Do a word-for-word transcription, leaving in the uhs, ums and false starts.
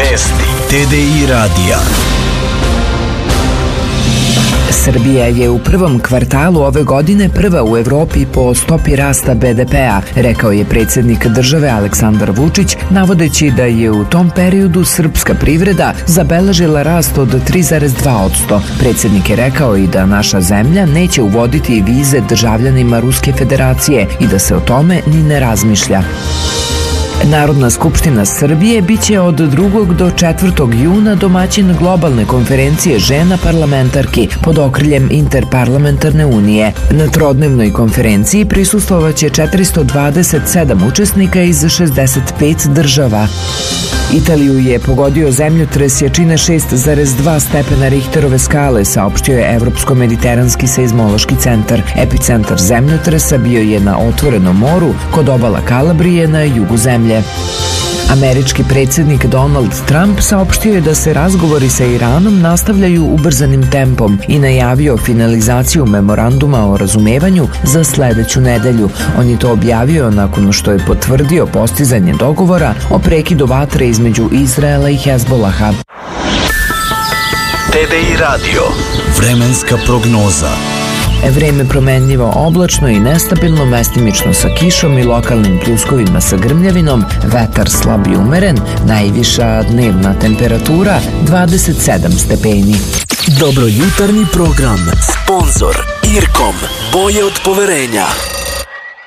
Vesti T D I radija. Srbija je u prvom kvartalu ove godine prva u Evropi po stopi rasta be de pea, rekao je predsjednik države Aleksandar Vučić, navodeći da je u tom periodu srpska privreda zabeležila rast od tri zarez dva posto. Predsjednik je rekao i da naša zemlja neće uvoditi vize državljanima Ruske federacije i da se o tome ni ne razmišlja. Narodna skupština Srbije biće od drugog do četvrtog juna domaćin globalne konferencije žena parlamentarki pod okriljem Interparlamentarne unije. Na trodnevnoj konferenciji prisustvovaće četiristo dvadeset sedam učesnika iz šezdeset pet država. Italiju je pogodio zemljotres jačine šest zarez dva stepena Richterove skale, saopštio je Evropsko-mediteranski seizmološki centar. Epicentar zemljotresa bio je na otvorenom moru kod obala Kalabrije na jugu zemlje. Američki predsjednik Donald Trump saopštio je da se razgovori sa Iranom nastavljaju ubrzanim tempom i najavio finalizaciju memoranduma o razumevanju za sledeću nedelju. On je to objavio nakon što je potvrdio postizanje dogovora o prekidu vatre između Izraela i Hezbolaha. T D I radio. Vremenska prognoza. Vreme promenljivo, oblačno i nestabilno, mestimično sa kišom i lokalnim pljuskovima sa grmljavinom, vetar slab i umeren, najviša dnevna temperatura dvadeset sedam stepeni. Dobrojutarnji program. Sponzor Irkom. Boje od poverenja.